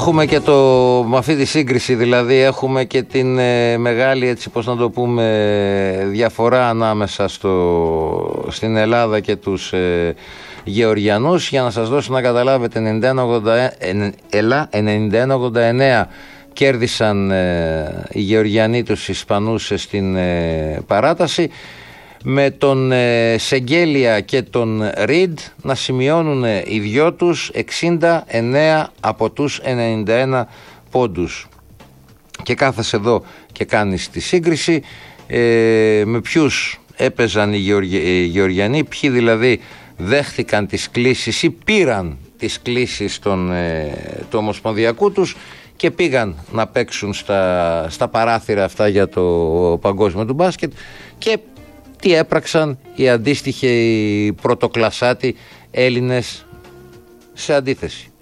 έχουμε και με αυτή τη σύγκριση, δηλαδή έχουμε και την μεγάλη, έτσι πώς να το πούμε, διαφορά ανάμεσα στην Ελλάδα και τους Γεωργιανούς. Για να σας δώσω να καταλάβετε, 91-89 κέρδισαν οι Γεωργιανοί τους Ισπανούς στην παράταση, με τον Σεγγέλια και τον Ριντ να σημειώνουν οι δυο τους 69 από τους 91 πόντους. Και κάθεσαι εδώ και κάνεις τη σύγκριση με ποιους έπαιζαν οι Γεωργιανοί, ποιοι δηλαδή δέχτηκαν τις κλήσεις ή πήραν τις κλήσεις του ομοσπονδιακού τους και πήγαν να παίξουν στα παράθυρα αυτά για το παγκόσμιο του μπάσκετ, και τι έπραξαν οι αντίστοιχοι πρωτοκλασσάτοι Έλληνες σε αντίθεση.